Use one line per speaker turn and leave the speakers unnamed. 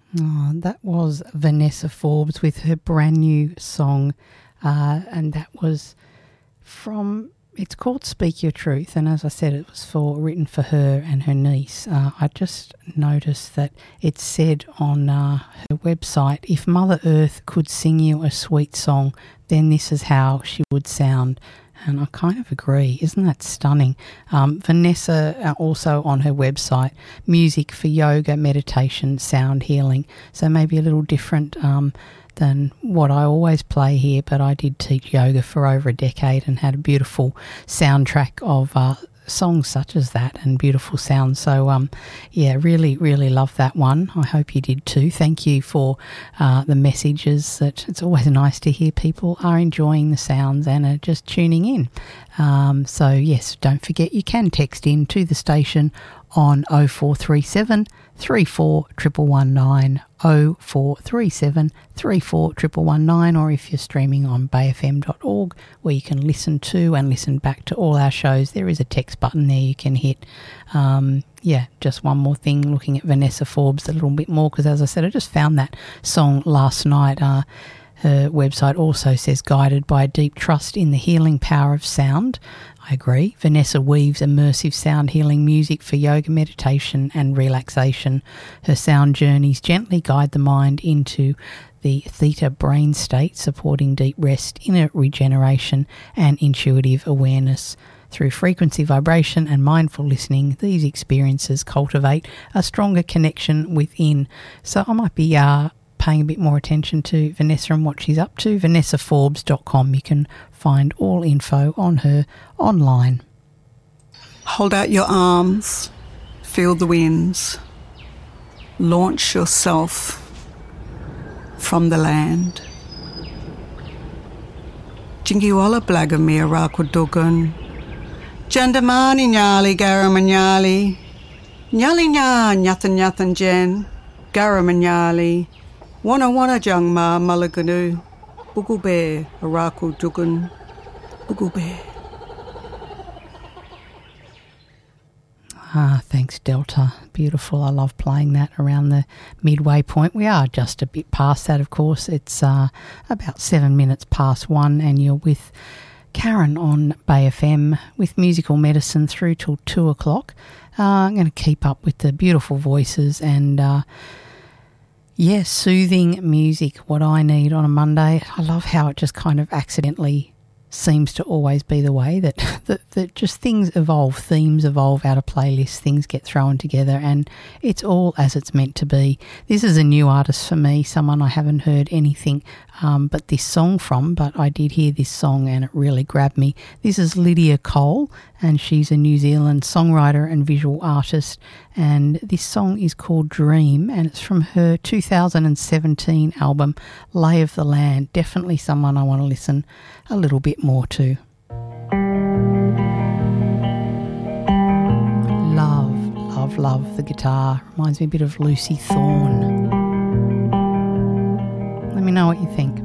Oh, that was Vanessa Forbes with her brand new song, and that was from, it's called Speak Your Truth, and as I said, it was written for her and her niece. I just noticed that it said on her website, if Mother Earth could sing you a sweet song, then this is how she would sound. And I kind of agree. Isn't that stunning? Vanessa, also on her website, music for yoga, meditation, sound healing. So maybe a little different than what I always play here, but I did teach yoga for over a decade and had a beautiful soundtrack of songs such as that and beautiful sounds. So, yeah, really, really love that one. I hope you did too. Thank you for the messages. That it's always nice to hear people are enjoying the sounds and are just tuning in. So, yes, don't forget you can text in to the station on 0437 34 119, 0437 34 119, or if you're streaming on bayfm.org, where you can listen to and listen back to all our shows, there is a text button there you can hit. Yeah, just one more thing, looking at Vanessa Forbes a little bit more, because as I said, I just found that song last night. Her website also says, guided by a deep trust in the healing power of sound. I agree. Vanessa weaves immersive sound healing music for yoga, meditation and relaxation. Her sound journeys gently guide the mind into the theta brain state, supporting deep rest, inner regeneration and intuitive awareness. Through frequency vibration and mindful listening, these experiences cultivate a stronger connection within. So I might be paying a bit more attention to Vanessa and what she's up to. VanessaForbes.com. You can find all info on her online.
Hold out your arms, feel the winds. Launch yourself from the land. Jingiwala blagamir rakudugun. Jandamani nyali garamanyali. Nyali nya nyathan nyathan jen. Garamanyali. Wana wana jangma malaganu. Bugube araku dugun. Bugube.
Thanks, Delta. Beautiful. I love playing that around the midway point. We are just a bit past that, of course. It's about 7 minutes past 1, and you're with Karen on Bay FM with musical medicine through till 2 o'clock. I'm going to keep up with the beautiful voices and soothing music, what I need on a Monday. I love how it just kind of accidentally seems to always be the way that just things evolve, themes evolve out of playlists, things get thrown together, and it's all as it's meant to be. This is a new artist for me, someone I haven't heard anything but this song from, but I did hear this song and it really grabbed me. This is Lydia Cole, and she's a New Zealand songwriter and visual artist, and this song is called Dream, and it's from her 2017 album Lay of the Land. Definitely someone I want to listen a little bit more to. Love the guitar. Reminds me a bit of Lucy Thorne. Let me know what you think.